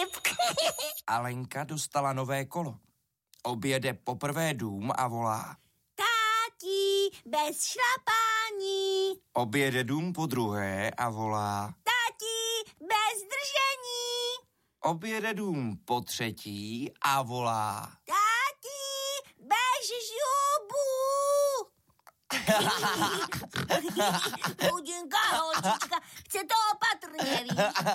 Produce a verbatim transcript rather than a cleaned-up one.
vtip. Alenka dostala nové kolo. Objede poprvé dům a volá. Táti, bez šlapání. Objede dům po druhé a volá. Táti, bez držení. Objede dům po třetí a volá. Táti, bez žubů. Chudinká holčička, chce to opatrně, víš?